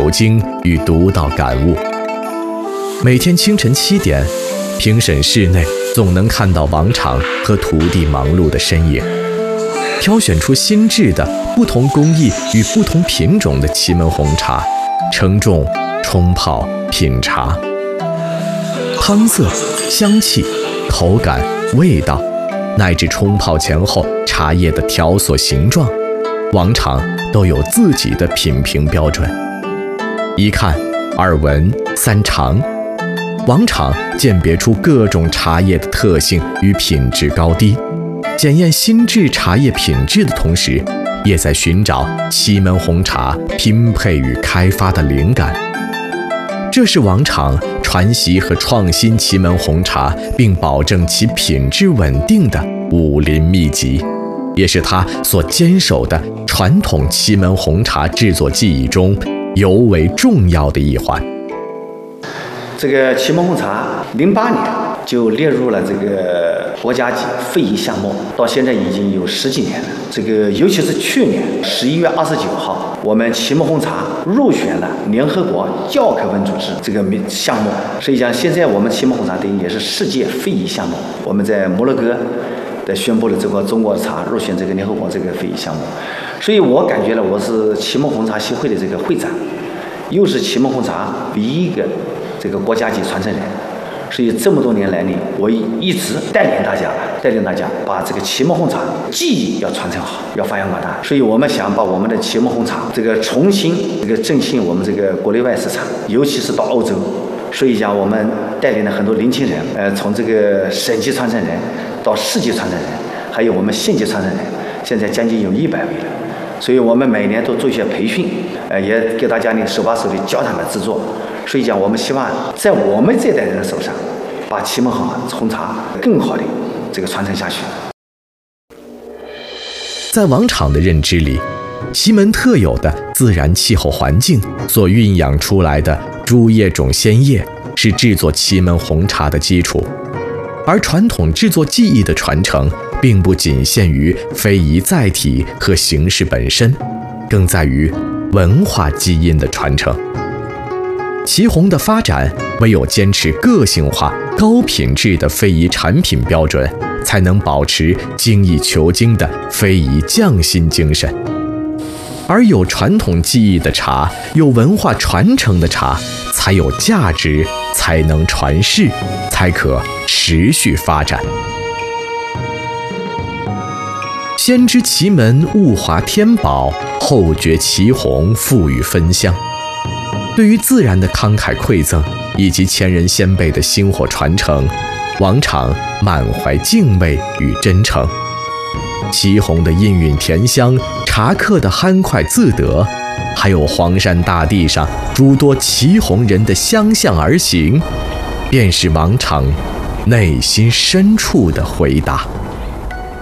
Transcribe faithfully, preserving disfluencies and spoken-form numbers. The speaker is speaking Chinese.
求经与独到感悟。每天清晨七点，评审室内总能看到王昶和徒弟忙碌的身影，挑选出新制的不同工艺与不同品种的祁门红茶，称重、冲泡、品茶。汤色、香气、口感、味道，乃至冲泡前后茶叶的条索形状，王昶都有自己的品评标准。一看、二闻、三尝，王昶鉴别出各种茶叶的特性与品质高低，检验新制茶叶品质的同时，也在寻找祁门红茶拼配与开发的灵感。这是王昶传习和创新祁门红茶并保证其品质稳定的武林秘籍，也是他所坚守的传统祁门红茶制作技艺中尤为重要的一环。 这个祁门红茶零八年就列入了这个国家级非遗项目，到现在已经有十几年了。这个尤其是去年十一月二十九号，我们祁门红茶入选了联合国教科文组织这个项目。实际上，现在我们祁门红茶等于也是世界非遗项目。我们在摩洛哥的宣布了这个中国茶入选这个联合国这个非遗项目，所以我感觉了，我是祁门红茶协会的这个会长，又是祁门红茶唯一一个这个国家级传承人，所以这么多年来呢，我一直带领大家，带领大家把这个祁门红茶技艺要传承好，要发扬光大。所以我们想把我们的祁门红茶这个重新这个振兴我们这个国内外市场，尤其是到欧洲。所以讲，我们带领了很多年轻人，呃，从这个省级传承人到市级传承人，还有我们县级传承人，现在将近有一百位了。所以我们每年都做一些培训，呃，也给大家呢手把手的教他们制作。所以讲，我们希望在我们这代人的手上，把祁门红茶更好的这个传承下去。 在王昶的认知里，祁门特有的自然气候环境所孕养出来的株叶种鲜叶，是制作祁门红茶的基础。而传统制作技艺的传承，并不仅限于非遗载体和形式本身，更在于文化基因的传承。祁红的发展，唯有坚持个性化、高品质的非遗产品标准，才能保持精益求精的非遗匠心精神。而有传统技艺的茶，有文化传承的茶，才有价值，才能传世，才可持续发展。先知祁门物华天宝，后觉祁红馥郁芬香。对于自然的慷慨馈赠，以及前人先辈的薪火传承，王昶满怀敬畏与真诚。祁红的氤氲甜香，茶客的酣快自得，还有黄山大地上诸多祁红人的相向而行，便是王昶内心深处的回答。